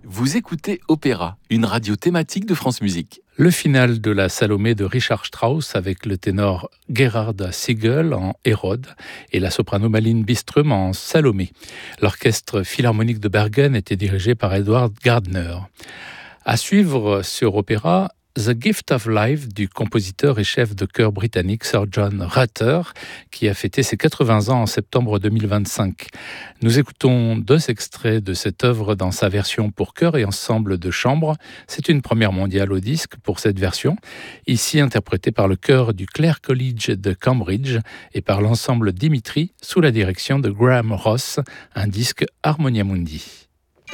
Vous écoutez Opéra, une radio thématique de France Musique. Le final de la Salomé de Richard Strauss avec le ténor Gerhard Siegel en Hérode et la soprano Malin Bistrom en Salomé. L'orchestre philharmonique de Bergen était dirigé par Edward Gardner. À suivre sur Opéra, The Gift of Life du compositeur et chef de chœur britannique Sir John Rutter, qui a fêté ses 80 ans en septembre 2025. Nous écoutons 2 extraits de cette œuvre dans sa version pour chœur et ensemble de chambre. C'est une première mondiale au disque pour cette version, ici interprétée par le chœur du Clare College de Cambridge et par l'ensemble Dimitri sous la direction de Graham Ross, un disque Harmonia Mundi.